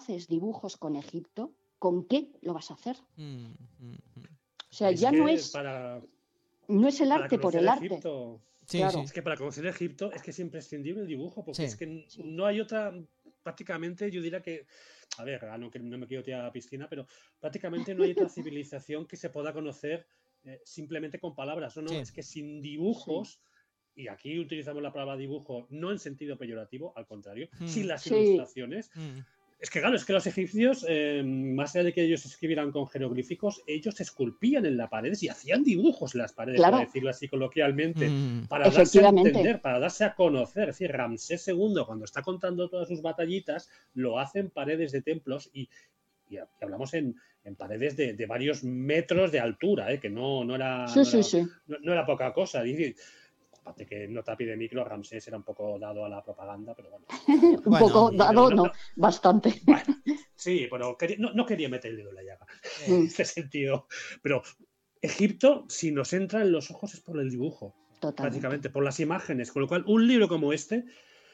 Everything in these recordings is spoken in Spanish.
haces dibujos con Egipto, ¿con qué lo vas a hacer? O sea, Es ya que no es el para arte por conocer el arte. Egipto, Sí, Claro. sí. es que para conocer Egipto es que es imprescindible el dibujo, porque Sí. es que no hay otra, prácticamente yo diría que, a ver, no me quiero tirar a la piscina, pero prácticamente no hay otra civilización que se pueda conocer simplemente con palabras. No, Sí. es que sin dibujos, y aquí utilizamos la palabra dibujo no en sentido peyorativo, al contrario, sin las ilustraciones. Es que claro, es que los egipcios, más allá de que ellos escribieran con jeroglíficos, ellos esculpían en las paredes y hacían dibujos en las paredes, Claro. para decirlo así coloquialmente, para darse a Efectivamente. entender, para darse a conocer. Es decir, Ramsés II, cuando está contando todas sus batallitas, lo hace en paredes de templos y hablamos en paredes de varios metros de altura, que no era poca cosa. Aparte que nota pie de micro, Ramsés era un poco dado a la propaganda, pero bueno. Un poco dado, no, bastante. Bueno, sí, pero no quería meter el dedo en la llaga en este sentido. Pero Egipto, si nos entra en los ojos, es por el dibujo. Totalmente. Prácticamente, por las imágenes. Con lo cual, un libro como este,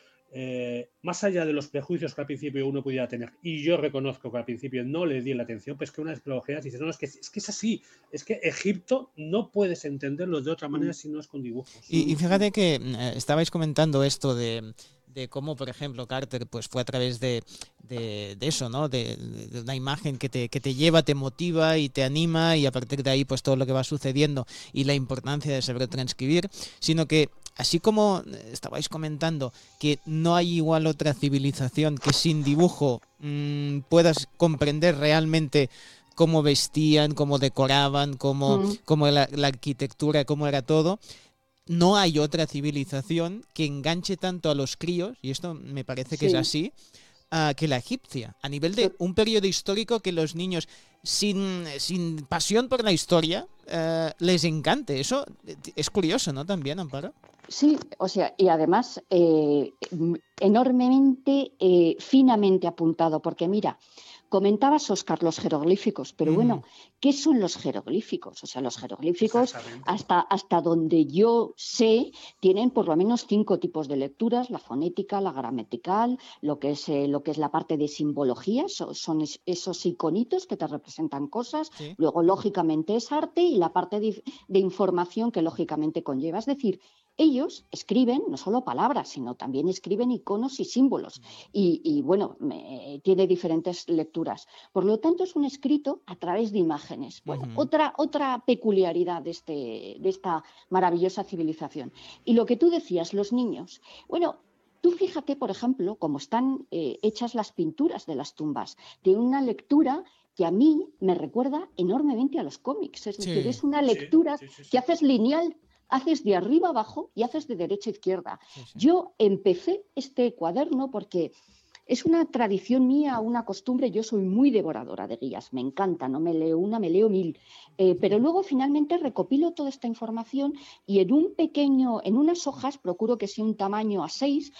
más allá de los prejuicios que al principio uno pudiera tener, y yo reconozco que al principio no le di la atención, pues que una vez que lo ojeas dices, no, es que es así, es que Egipto no puedes entenderlo de otra manera si no es con dibujos. Y fíjate que estabais comentando esto de cómo, por ejemplo, Carter pues fue a través de eso, ¿no? De una imagen que te lleva, te motiva y te anima, y a partir de ahí pues todo lo que va sucediendo y la importancia de saber transcribir, sino que así como estabais comentando que no hay igual otra civilización que sin dibujo puedas comprender realmente cómo vestían, cómo decoraban, cómo la arquitectura, cómo era todo. No hay otra civilización que enganche tanto a los críos, y esto me parece que es así, que la egipcia. A nivel de un periodo histórico que los niños sin pasión por la historia les encante. Eso es curioso, ¿no? También, Amparo. Sí, o sea, y además enormemente, finamente apuntado, porque mira, comentabas, Óscar, los jeroglíficos, pero bueno, ¿qué son los jeroglíficos? O sea, los jeroglíficos, hasta donde yo sé, tienen por lo menos 5 tipos de lecturas: la fonética, la gramatical, lo que es la parte de simbología, son esos iconitos que te representan cosas, luego lógicamente es arte, y la parte de información que lógicamente conlleva. Es decir, ellos escriben no solo palabras, sino también escriben iconos y símbolos. Y bueno, tiene diferentes lecturas. Por lo tanto, es un escrito a través de imágenes. Bueno, otra peculiaridad de esta maravillosa civilización. Y lo que tú decías, los niños. Bueno, tú fíjate, por ejemplo, cómo están hechas las pinturas de las tumbas. Tiene una lectura que a mí me recuerda enormemente a los cómics. Es decir, es una lectura que haces lineal. Haces de arriba abajo y haces de derecha a izquierda. Yo empecé este cuaderno porque es una tradición mía, una costumbre. Yo soy muy devoradora de guías, me encanta, no me leo una, me leo 1000. Pero luego finalmente recopilo toda esta información y en unas hojas procuro que sea un tamaño A6,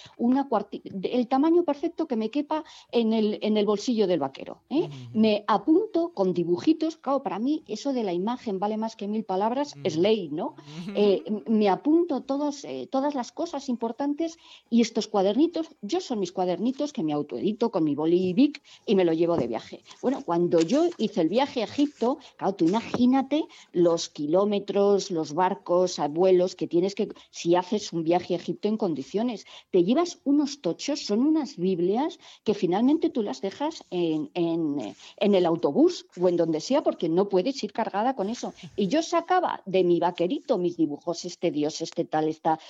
el tamaño perfecto que me quepa en el bolsillo del vaquero. Me apunto con dibujitos. Claro, para mí eso de la imagen vale más que 1000 palabras, es ley, ¿no? Me apunto todas las cosas importantes, y estos cuadernitos, son mis cuadernitos que me autoedito con mi boli Bic y me lo llevo de viaje. Bueno, cuando yo hice el viaje a Egipto, claro, tú imagínate los kilómetros, los barcos, vuelos que tienes que... Si haces un viaje a Egipto en condiciones, te llevas unos tochos, son unas Biblias que finalmente tú las dejas en el autobús o en donde sea, porque no puedes ir cargada con eso. Y yo sacaba de mi vaquerito mis dibujos, este dios, este tal, esta...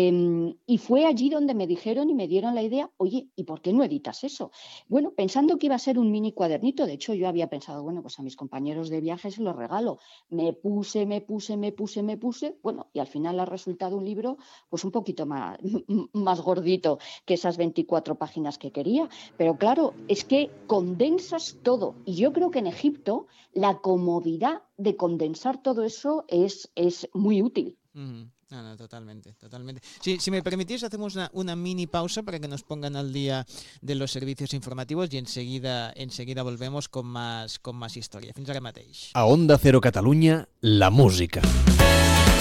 y fue allí donde me dijeron y me dieron la idea: oye, ¿y por qué no editas eso? Bueno, pensando que iba a ser un mini cuadernito. De hecho, yo había pensado, bueno, pues a mis compañeros de viaje se los regalo. Me puse, bueno, y al final ha resultado un libro pues un poquito más gordito que esas 24 páginas que quería. Pero claro, es que condensas todo. Y yo creo que en Egipto la comodidad de condensar todo eso es muy útil. No, totalmente. Si me permitís, hacemos una mini pausa para que nos pongan al día de los servicios informativos, y enseguida volvemos con más historia. Fins ara mateix. A Onda Cero Catalunya, la música.